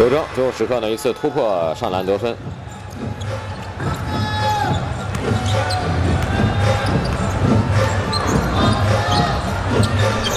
刘铮最后时刻呢一次突破上篮得分。